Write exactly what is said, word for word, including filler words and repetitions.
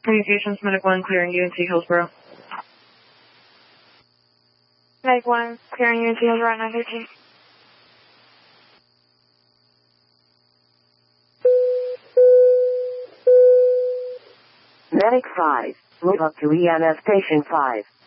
Communications, Medic one, clearing U N C Hillsborough. Medic one, clearing U N C Hillsborough, nine thirteen. Medic five, move up to E M S Station five.